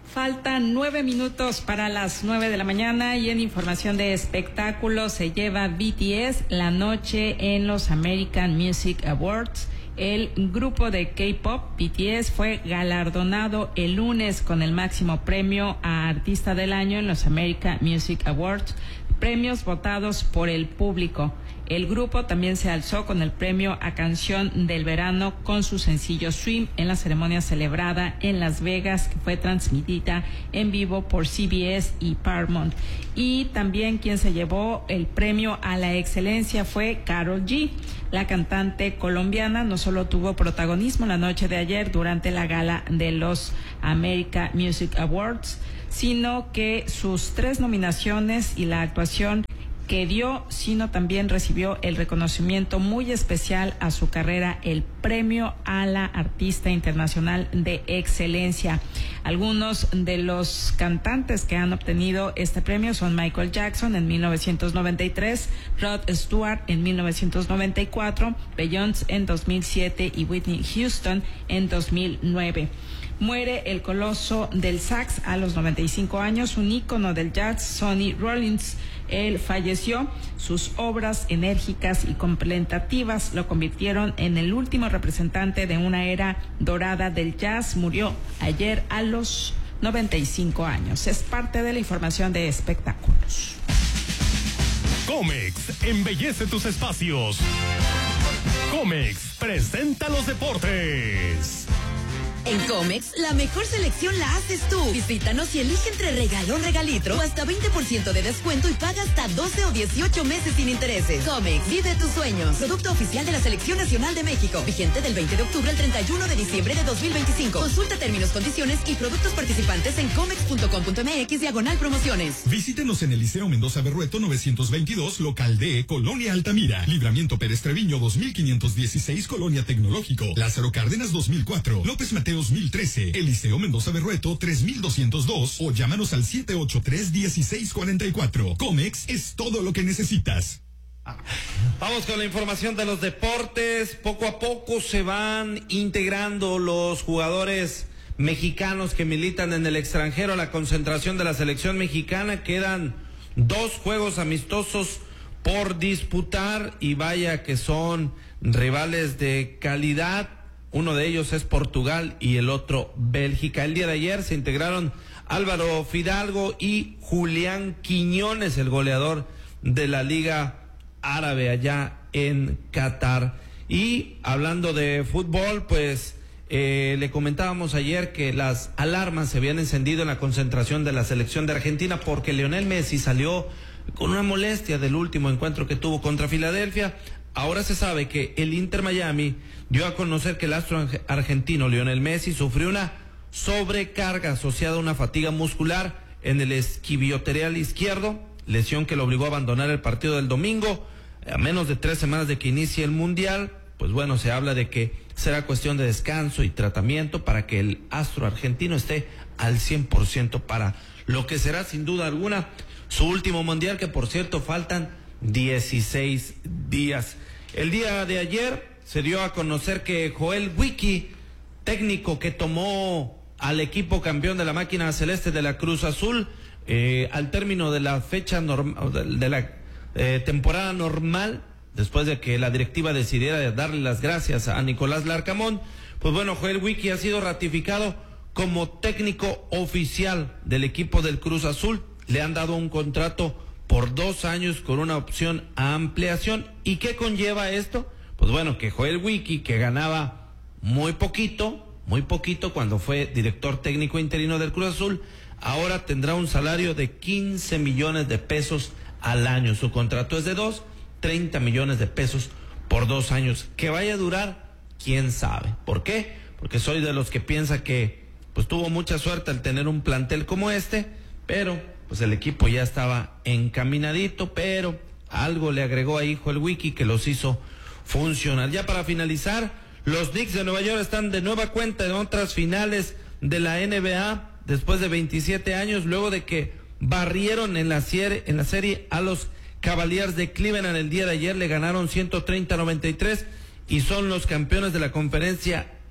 Faltan 9 minutos para las 9 de la mañana y en información de espectáculos se lleva BTS la noche en los American Music Awards. El grupo de K-pop BTS fue galardonado el lunes con el máximo premio a Artista del Año en los American Music Awards, premios votados por el público. El grupo también se alzó con el premio a Canción del Verano con su sencillo Swim en la ceremonia celebrada en Las Vegas, que fue transmitida en vivo por CBS y Paramount. Y también quien se llevó el premio a la excelencia fue Karol G. La cantante colombiana no solo tuvo protagonismo la noche de ayer durante la gala de los American Music Awards, sino que sus 3 nominaciones y la actuación que dio, sino también recibió el reconocimiento muy especial a su carrera, el premio a la Artista Internacional de Excelencia. Algunos de los cantantes que han obtenido este premio son Michael Jackson en 1993, Rod Stewart en 1994, Beyoncé en 2007 y Whitney Houston en 2009. Muere el coloso del sax a los 95 años, un ícono del jazz, Sonny Rollins. Él falleció. Sus obras enérgicas y contemplativas lo convirtieron en el último representante de una era dorada del jazz. Murió ayer a los 95 años. Es parte de la información de espectáculos. Comex embellece tus espacios. Comex presenta los deportes. En Comex, la mejor selección la haces tú. Visítanos y elige entre regalón, regalitro o hasta 20% de descuento y paga hasta 12 o 18 meses sin intereses. Comex, vive tus sueños. Producto oficial de la Selección Nacional de México. Vigente del 20 de octubre al 31 de diciembre de 2025. Consulta términos, condiciones y productos participantes en comex.com.mx/promociones. Visítenos en el Liceo Mendoza Berrueto 922, local D, Colonia Altamira. Libramiento Pérez Treviño 2516, Colonia Tecnológico. Lázaro Cárdenas 2004. López Mateos 1013, Eliseo Mendoza Berrueto 3202 o llámanos al 783-1644. Comex es todo lo que necesitas. Vamos con la información de los deportes. Poco a poco se van integrando los jugadores mexicanos que militan en el extranjero a la concentración de la selección mexicana. Quedan 2 juegos amistosos por disputar y vaya que son rivales de calidad. Uno de ellos es Portugal y el otro Bélgica. El día de ayer se integraron Álvaro Fidalgo y Julián Quiñones, el goleador de la Liga Árabe allá en Qatar. Y hablando de fútbol, pues le comentábamos ayer que las alarmas se habían encendido en la concentración de la selección de Argentina porque Lionel Messi salió con una molestia del último encuentro que tuvo contra Filadelfia. Ahora se sabe que el Inter Miami dio a conocer que el astro argentino Lionel Messi sufrió una sobrecarga asociada a una fatiga muscular en el isquiotibial izquierdo, lesión que lo obligó a abandonar el partido del domingo, a menos de 3 semanas de que inicie el Mundial. Pues bueno, se habla de que será cuestión de descanso y tratamiento para que el astro argentino esté al 100% para lo que será sin duda alguna su último Mundial, que por cierto faltan 16 días. El día de ayer se dio a conocer que Joel Wiki, técnico que tomó al equipo campeón de la máquina celeste de la Cruz Azul, al término de la fecha de la temporada normal, después de que la directiva decidiera darle las gracias a Nicolás Larcamón, pues bueno, Joel Wiki ha sido ratificado como técnico oficial del equipo del Cruz Azul. Le han dado un contrato por 2 años con una opción a ampliación. ¿Y qué conlleva esto? Pues bueno, que Joel Wiki, que ganaba muy poquito cuando fue director técnico interino del Cruz Azul, ahora tendrá un salario de 15 millones de pesos al año. Su contrato es de 30 millones de pesos por 2 años. ¿Que vaya a durar? ¿Quién sabe? ¿Por qué? Porque soy de los que piensa que pues tuvo mucha suerte al tener un plantel como este, pero pues el equipo ya estaba encaminadito, pero algo le agregó ahí Joel Wiki que los hizo funcionar. Ya para finalizar, los Knicks de Nueva York están de nueva cuenta en otras finales de la NBA después de 27 años, luego de que barrieron en la serie a los Cavaliers de Cleveland. El día de ayer le ganaron 130-93 y son los campeones de la conferencia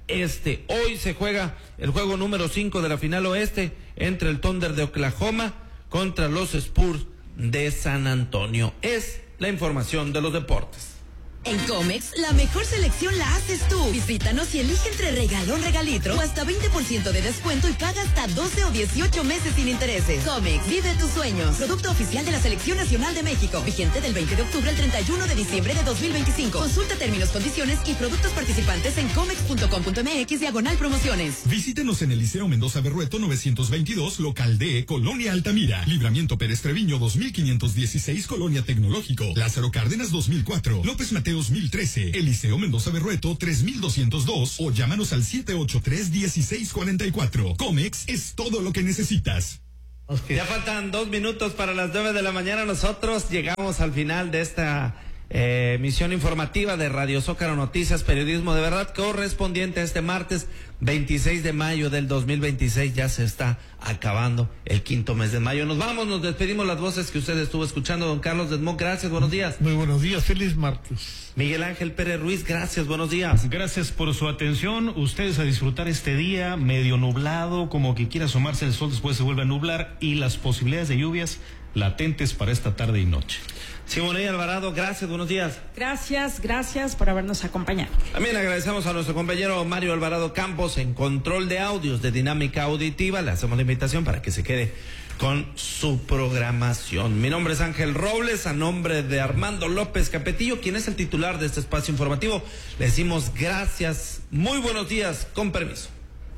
Este. Hoy se juega el juego número 5 de la final oeste entre el Thunder de Oklahoma contra los Spurs de San Antonio. Es la información de los deportes. En Comex, la mejor selección la haces tú. Visítanos y elige entre regalón, regalitro o hasta 20% de descuento y paga hasta 12 o 18 meses sin intereses. Comex, vive tus sueños. Producto oficial de la Selección Nacional de México. Vigente del 20 de octubre al 31 de diciembre de 2025. Consulta términos, condiciones y productos participantes en comex.com.mx/promociones. Visítenos en el Liceo Mendoza Berrueto 922, local D, Colonia Altamira. Libramiento Pérez Treviño 2516, Colonia Tecnológico. Lázaro Cárdenas 2004. López Mateos 1013, Eliseo Mendoza Berrueto 3202 o llámanos al 783-1644. Comex es todo lo que necesitas. Ya faltan 2 minutos para las 9 de la mañana. Nosotros llegamos al final de esta emisión informativa de Radio Zócalo Noticias, periodismo de verdad, correspondiente a este martes 26 de mayo del 2026. Ya se está acabando el 5º mes de mayo. Nos vamos, nos despedimos. Las voces que usted estuvo escuchando, don Carlos Desmond, gracias, buenos días. Muy buenos días, feliz martes. Miguel Ángel Pérez Ruiz, gracias, buenos días. Gracias por su atención. Ustedes a disfrutar este día medio nublado, como que quiera asomarse el sol, después se vuelve a nublar, y las posibilidades de lluvias latentes para esta tarde y noche. Simone Alvarado, gracias, buenos días. Gracias por habernos acompañado. También agradecemos a nuestro compañero Mario Alvarado Campos en control de audios de Dinámica Auditiva. Le hacemos la invitación para que se quede con su programación. Mi nombre es Ángel Robles, a nombre de Armando López Capetillo, quien es el titular de este espacio informativo. Le decimos gracias, muy buenos días, con permiso.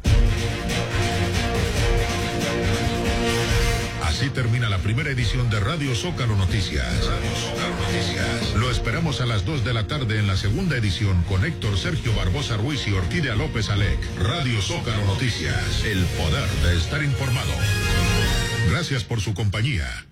Así termina la primera edición de Radio Zócalo Noticias. Lo esperamos a las 2 de la tarde en la segunda edición con Héctor Sergio Barbosa Ruiz y Orquídea López Alec. Radio Zócalo Noticias, el poder de estar informado. Gracias por su compañía.